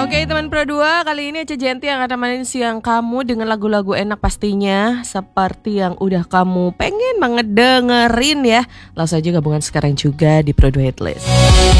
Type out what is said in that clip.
Oke teman Pro 2, kali ini Ece Jenti yang akan temenin siang kamu dengan lagu-lagu enak pastinya, seperti yang udah kamu pengen banget dengerin ya. Langsung aja gabungan sekarang juga di Pro 2 Hitlist.